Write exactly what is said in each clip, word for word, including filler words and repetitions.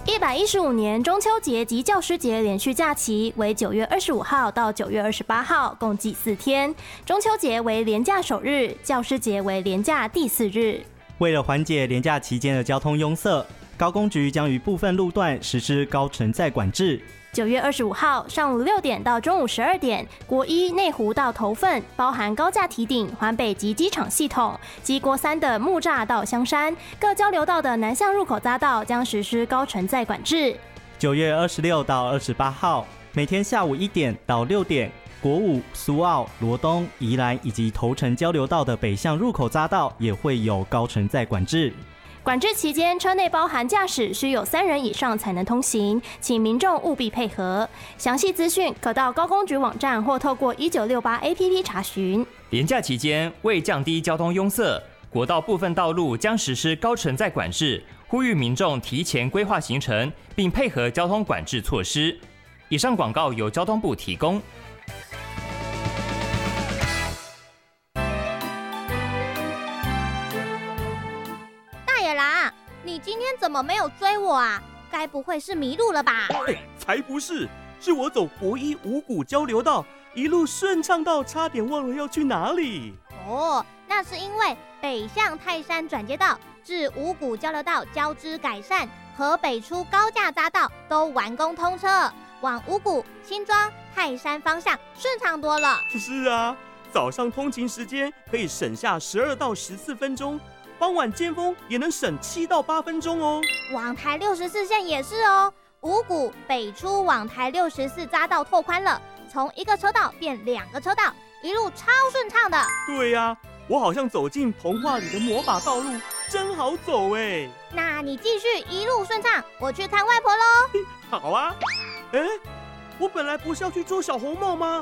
一百一十五年中秋节及教师节连续假期为九月二十五号到九月二十八号，共计四天。中秋节为连假首日，教师节为连假第四日。 为了缓解连假期间的交通拥塞，高公局将于部分路段实施高承载管制。 九月二十五号上午六点到中午十二点，国一内湖到头份，包含高架堤顶、环北及机场系统及国三的木栅到香山各交流道的南向入口匝道将实施高承载管制。 九月二十六到二十八号，每天下午一点到六点，国五、苏澳、罗东、宜兰以及头城交流道的北向入口匝道也会有高承载管制。 管制期间，车内包含驾驶需有三人以上才能通行，请民众务必配合。详细资讯可到高公局网站或透过一九六八 A P P 查询。 连假期间，为降低交通拥塞，国道部分道路将实施高承载管制，呼吁民众提前规划行程，并配合交通管制措施。以上广告由交通部提供。 你今天怎么没有追我啊？该不会是迷路了吧？ 哎，才不是，是我走国一五股交流道，一路顺畅到差点忘了要去哪里。 哦，那是因为北向泰山转接道至五股交流道交织改善和北出高架匝道都完工通车，往五股、新庄、泰山方向顺畅多了。 是啊，早上通勤时间可以省下十二到十四分钟。傍晚尖峰也能省七到八分钟哦。 往台六十四线也是哦，五股北出往台六十四匝道拓宽了，从一个车道变两个车道，一路超顺畅的。 对呀、啊，我好像走进童话里的魔法道路，真好走哎。 那你继续一路顺畅，我去看外婆喽。 好啊。哎，我本来不是要去捉小红帽吗？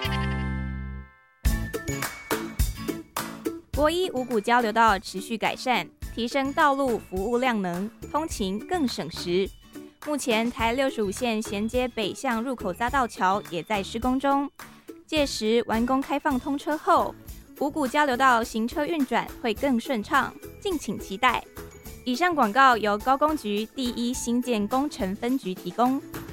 国一五股交流道持续改善，提升道路服务量能，通勤更省时。目前台六十五线衔接北向入口匝道桥也在施工中，届时完工开放通车后，五股交流道行车运转会更顺畅，敬请期待。以上广告由高公局第一新建工程分局提供。